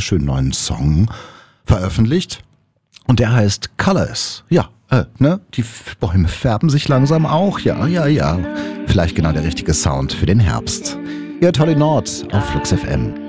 wunderschönen neuen Song veröffentlicht. Und der heißt Colors. Ja, die Bäume färben sich langsam auch. Ja. Vielleicht genau der richtige Sound für den Herbst. Ihr hört Holly Nord auf Flux FM.